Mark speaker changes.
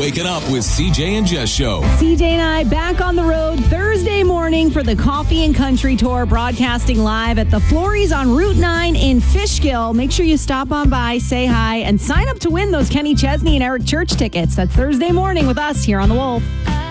Speaker 1: Waking Up with CJ and Jess Show.
Speaker 2: CJ and I back on the road Thursday morning for the Coffee and Country Tour, broadcasting live at the Florries on Route 9 in Fishkill. Make sure you stop on by, say hi, and sign up to win those Kenny Chesney and Eric Church tickets. That's Thursday morning with us here on The Wolf.